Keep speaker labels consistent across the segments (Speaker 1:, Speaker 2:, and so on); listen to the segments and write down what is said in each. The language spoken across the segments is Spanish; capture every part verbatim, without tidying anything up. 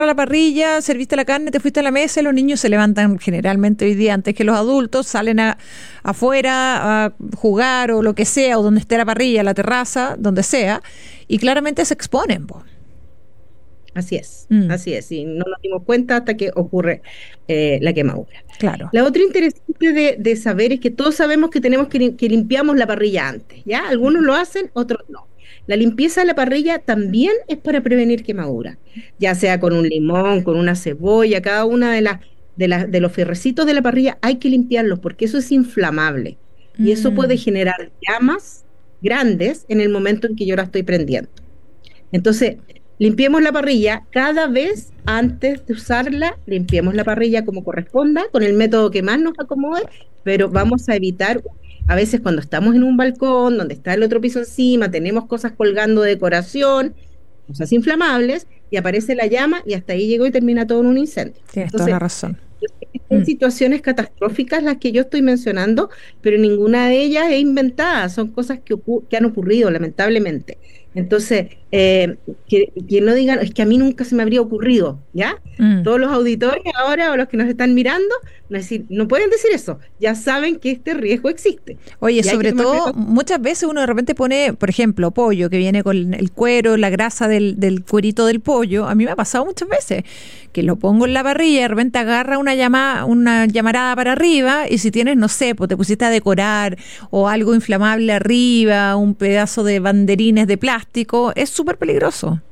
Speaker 1: a la parrilla, serviste la carne, te fuiste a la mesa y los niños se levantan generalmente hoy día antes que los adultos, salen a, afuera a jugar o lo que sea, o donde esté la parrilla, la terraza, donde sea, y claramente se exponen, po.
Speaker 2: Así es,
Speaker 1: Mm,
Speaker 2: así es, y no nos dimos cuenta hasta que ocurre eh, la quemadura.
Speaker 1: claro.
Speaker 2: La otra interesante de, de saber es que todos sabemos que tenemos que, lim- que limpiamos la parrilla antes, ¿ya? Algunos lo hacen, otros no. La limpieza de la parrilla también es para prevenir quemadura, ya sea con un limón, con una cebolla, cada una de las de las de los fierrecitos de la parrilla hay que limpiarlos porque eso es inflamable y eso puede
Speaker 1: Mm,
Speaker 2: generar llamas grandes en el momento en que yo la estoy prendiendo. Entonces, limpiemos la parrilla cada vez antes de usarla, limpiemos la parrilla como corresponda, con el método que más nos acomode, pero vamos a evitar, a veces cuando estamos en un balcón, donde está el otro piso encima, tenemos cosas colgando de decoración, cosas inflamables, y aparece la llama y hasta ahí llegó y termina todo en un incendio.
Speaker 1: tienes toda la
Speaker 2: Entonces,
Speaker 1: razón.
Speaker 2: son
Speaker 1: Mm.
Speaker 2: situaciones catastróficas las que yo estoy mencionando, pero ninguna de ellas es inventada, son cosas que, ocu- que han ocurrido, lamentablemente. Entonces, eh, que, que no digan, es que a mí nunca se me habría ocurrido, ¿ya?
Speaker 1: Mm.
Speaker 2: Todos los auditores ahora o los que nos están mirando, no, decir, no pueden decir eso, ya saben que este riesgo existe
Speaker 1: Oye,
Speaker 2: y hay que
Speaker 1: sobre
Speaker 2: tomar
Speaker 1: todo,
Speaker 2: precauciones.
Speaker 1: muchas veces uno de repente pone, por ejemplo, pollo que viene con el cuero, la grasa del, del cuerito del pollo. A mí me ha pasado muchas veces que lo pongo en la parrilla y de repente agarra una llama, una llamarada para arriba y si tienes, no sé, pues te pusiste a decorar o algo inflamable arriba, un pedazo de banderines de plástico, es súper peligroso.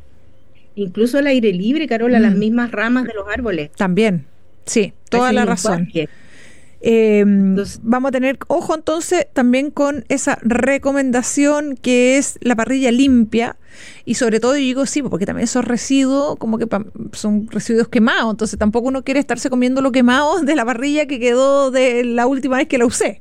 Speaker 2: Incluso al aire libre, Carola, las
Speaker 1: Mm,
Speaker 2: mismas ramas de los árboles,
Speaker 1: también, sí,
Speaker 2: a
Speaker 1: toda
Speaker 2: veces
Speaker 1: la
Speaker 2: en un
Speaker 1: razón.
Speaker 2: parque.
Speaker 1: Eh,
Speaker 2: Entonces,
Speaker 1: vamos a tener ojo entonces también con esa recomendación que es la parrilla limpia y sobre todo yo digo sí, porque también esos residuos como que pa- son residuos quemados, entonces tampoco uno quiere estarse comiendo lo quemado de la parrilla que quedó de la última vez que la usé.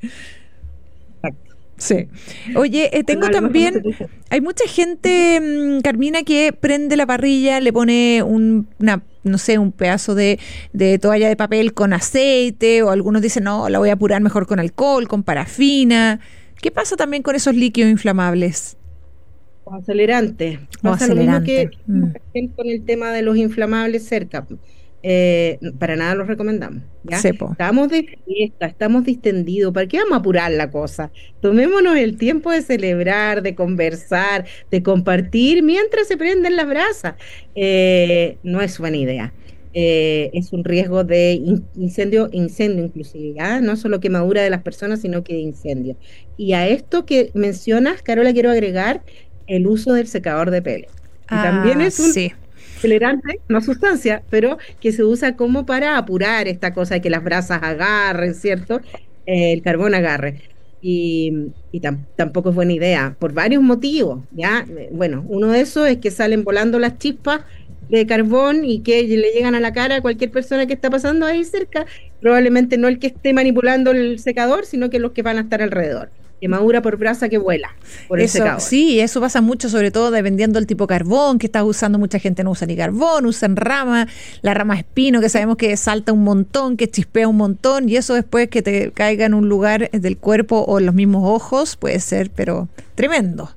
Speaker 2: exacto.
Speaker 1: Sí. Oye, eh,
Speaker 2: Bueno,
Speaker 1: tengo
Speaker 2: a lo mejor no se
Speaker 1: también,
Speaker 2: puso.
Speaker 1: hay mucha gente, mm, Carmina, que prende la parrilla, le pone un, una, no sé, un pedazo de, de toalla de papel con aceite, o algunos dicen, no, la voy a apurar mejor con alcohol, con parafina. ¿Qué pasa también con esos líquidos inflamables
Speaker 2: Los acelerantes.
Speaker 1: o
Speaker 2: Pasa lo mismo
Speaker 1: acelerantes?
Speaker 2: que
Speaker 1: Mm,
Speaker 2: con el tema de los inflamables cerca. Eh, para nada los recomendamos, ¿ya?
Speaker 1: sepo.
Speaker 2: Estamos de fiesta, estamos distendidos. ¿Para qué vamos a apurar la cosa? Tomémonos el tiempo de celebrar, de conversar, de compartir mientras se prenden las brasas. Eh, no es buena idea. Eh, es un riesgo de in- incendio, incendio inclusive, ¿ya? No solo quemadura de las personas, sino que de incendio. Y a esto que mencionas, Carola, quiero agregar el uso del secador de pelo, que también
Speaker 1: Ah,
Speaker 2: es un
Speaker 1: sí.
Speaker 2: acelerante, no sustancia, pero que se usa como para apurar esta cosa de que las brasas agarren, ¿cierto? Eh, el carbón agarre. Y, y tam- tampoco es buena idea, por varios motivos, ¿ya? Eh, Bueno, uno de esos es que salen volando las chispas de carbón y que le llegan a la cara a cualquier persona que está pasando ahí cerca, probablemente no el que esté manipulando el secador, sino que los que van a estar alrededor. Quemadura por brasa que vuela por el
Speaker 1: Eso,
Speaker 2: secador.
Speaker 1: sí, eso pasa mucho, sobre todo dependiendo del tipo de carbón que estás usando. Mucha gente no usa ni carbón, usan rama, la rama espino, que sabemos que salta un montón, que chispea un montón, y eso después que te caiga en un lugar del cuerpo o en los mismos ojos, puede ser, pero tremendo.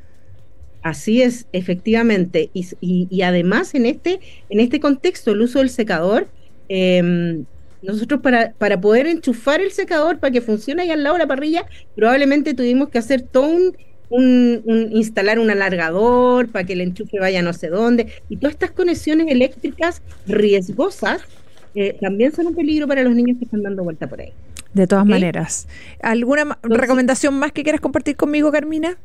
Speaker 2: Así es, efectivamente. Y, y- y además en este, en este contexto, el uso del secador, eh, nosotros para, para poder enchufar el secador para que funcione ahí al lado de la parrilla, probablemente tuvimos que hacer todo un, un- un- instalar un alargador para que el enchufe vaya no sé dónde. Y todas estas conexiones eléctricas riesgosas eh, también son un peligro para los niños que están dando vuelta por ahí.
Speaker 1: De todas
Speaker 2: ¿Ok?
Speaker 1: maneras. ¿Alguna ma-
Speaker 2: Entonces,
Speaker 1: recomendación más que quieras compartir conmigo, Carmina?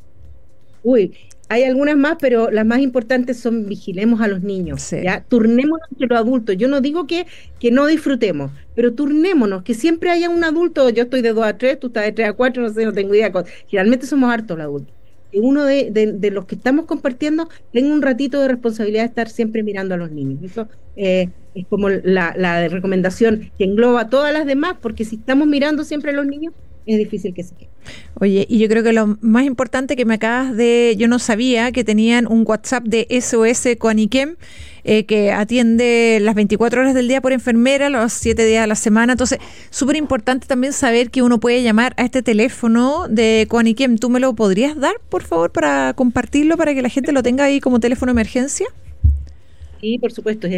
Speaker 2: uy, hay algunas más, pero las más importantes son vigilemos a los niños,
Speaker 1: Sí.
Speaker 2: ¿ya? Turnémonos entre los adultos. Yo no digo que, que no disfrutemos, pero turnémonos, que siempre haya un adulto. Yo estoy de dos a tres, tú estás de tres a cuatro, no sé, no tengo idea. Generalmente somos hartos los adultos. Que uno de, de, de los que estamos compartiendo tenga un ratito de responsabilidad de estar siempre mirando a los niños. Eso eh, es como la, la recomendación que engloba a todas las demás, porque si estamos mirando siempre a los niños, es difícil que se queden.
Speaker 1: Oye, y yo creo que lo más importante que me acabas de, yo no sabía que tenían un WhatsApp de S O S Coaniquem eh, que atiende las veinticuatro horas del día por enfermera, los siete días a la semana. Entonces, súper importante también saber que uno puede llamar a este teléfono de Coaniquem. ¿Tú me lo podrías dar, por favor, para compartirlo, para que la gente lo tenga ahí como teléfono de emergencia?
Speaker 2: Sí, por supuesto,